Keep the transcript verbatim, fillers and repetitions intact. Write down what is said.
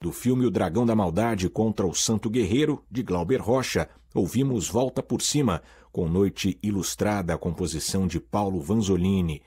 Do filme O Dragão da Maldade contra o Santo Guerreiro, de Glauber Rocha, ouvimos Volta por Cima, com Noite Ilustrada, a composição de Paulo Vanzolini.